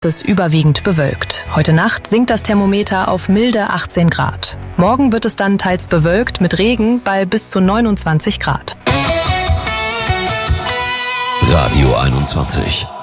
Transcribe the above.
Es ist überwiegend bewölkt. Heute Nacht sinkt das Thermometer auf milde 18 Grad. Morgen wird es dann teils bewölkt mit Regen bei bis zu 29 Grad. Radio 21.